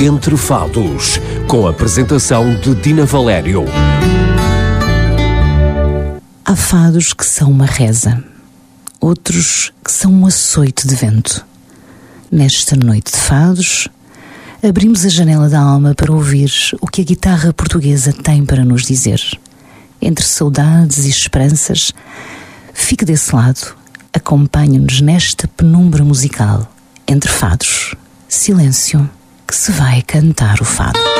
Entre Fados, com a apresentação de Dina Valério. Há fados que são uma reza, outros que são um açoite de vento. Nesta noite de fados, abrimos a janela da alma para ouvir o que a guitarra portuguesa tem para nos dizer. Entre saudades e esperanças, fique desse lado, acompanhe-nos nesta penumbra musical. Entre fados, silêncio, que se vai cantar o fado.